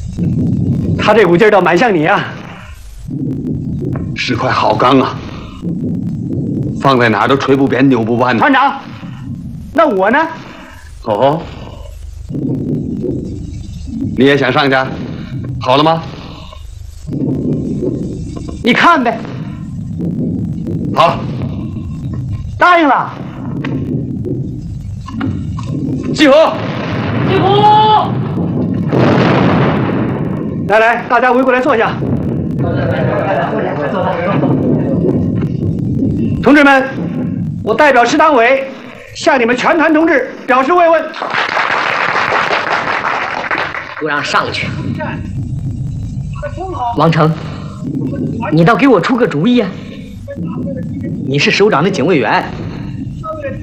他这股劲儿倒蛮像你呀。 是块好钢啊，放在哪儿都锤不扁、扭不弯。 团长，那我呢？ 哦，你也想上去？好了吗？ 你看呗。 好， 答应了。 集合！ 集合！来，大家围过来坐下。同志们，我代表师党委向你们全团同志表示慰问。 都让上去。王成，你倒给我出个主意啊！ 你是首长的警卫员，